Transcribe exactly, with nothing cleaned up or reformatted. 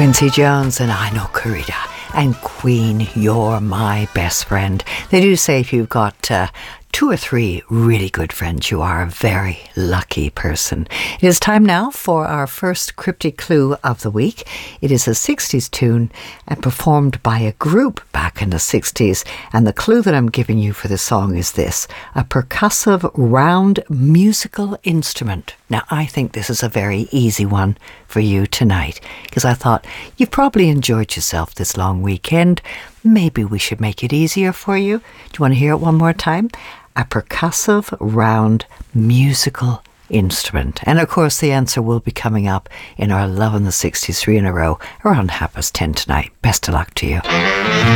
Quincy Jones and I Know Corrida and Queen, You're My Best Friend. They do say if you've got uh, two or three really good friends, you are a very lucky person. It is time now for our first cryptic clue of the week. It is a sixties tune and performed by a group back in the sixties. And the clue that I'm giving you for the song is this: a percussive round musical instrument. Now, I think this is a very easy one for you tonight, because I thought you've probably enjoyed yourself this long weekend. Maybe we should make it easier for you. Do you want to hear it one more time? A percussive round musical instrument. And of course the answer will be coming up in our Love in the sixties three in a row around half past ten tonight. Best of luck to you.